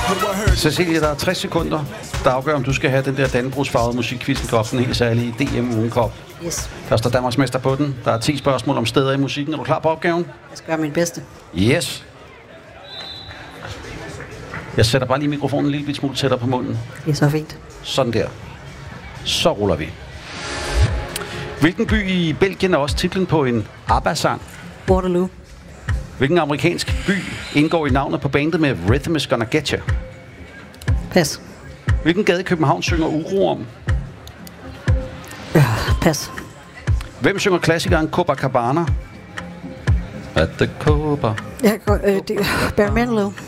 Cecilie, der er 60 sekunder, der afgør, om du skal have den der dannebrogsfarvede musikquizzen Kop, den helt særlige DM Ugen Kop. Yes. Der står Danmarksmester på den. Der er 10 spørgsmål om steder i musikken. Er du klar på opgaven? Jeg skal gøre min bedste. Yes. Jeg sætter bare lige mikrofonen en lille smule tættere på munden. Det er så fint. Sådan der. Så ruller vi. Hvilken by i Belgien er også titlen på en ABBA-sang? Waterloo. Hvilken amerikansk by indgår i navnet på bandet med Rhythm is Gonna Get Ya? Pas. Hvilken gade i København synger Uro om? Pas. Hvem synger klassikeren Copacabana? At the Copa. Det er Barry Manilow.